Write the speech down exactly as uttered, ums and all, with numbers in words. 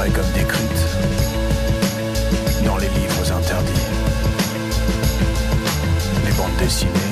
apparaît comme décrite dans les livres interdits, les bandes dessinées.